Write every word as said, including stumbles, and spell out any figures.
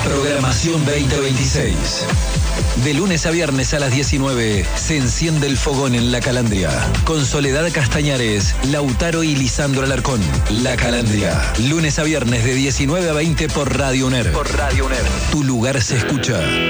Programación veinte veintiséis. De lunes a viernes a las diecinueve se enciende el fogón en La Calandria. Con Soledad Castañares, Lautaro y Lisandro Alarcón. La Calandria. Lunes a viernes de diecinueve a veinte por Radio UNER. Por Radio UNER. Tu lugar se escucha.